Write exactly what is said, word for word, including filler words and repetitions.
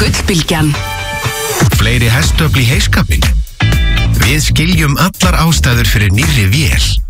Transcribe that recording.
Gullbylgjan. Fleiri hestöfl í heiskapinn? Við skiljum allar ástæður fyrir nýrri vél.